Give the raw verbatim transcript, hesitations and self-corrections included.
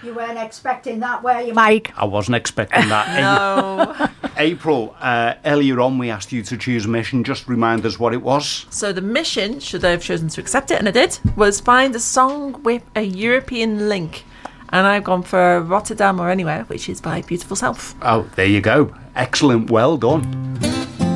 You weren't expecting that, were you, Mike? I wasn't expecting that. No. April, uh, earlier on we asked you to choose a mission. Just remind us what it was. So the mission, should I have chosen to accept it, and I did, was find a song with a European link. And I've gone for Rotterdam or Anywhere, which is by Beautiful Self. Oh, there you go. Excellent. Well done.